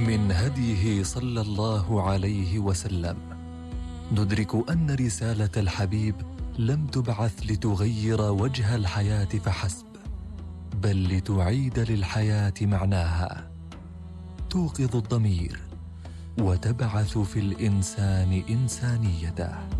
من هديه صلى الله عليه وسلم ندرك أن رسالة الحبيب لم تبعث لتغير وجه الحياة فحسب، بل لتعيد للحياة معناها، توقظ الضمير وتبعث في الإنسان إنسانيته.